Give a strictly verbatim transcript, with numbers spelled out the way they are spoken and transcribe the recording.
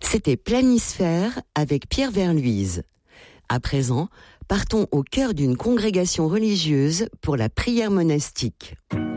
C'était Planisphère avec Pierre Verluise. À présent, partons au cœur d'une congrégation religieuse pour la prière monastique.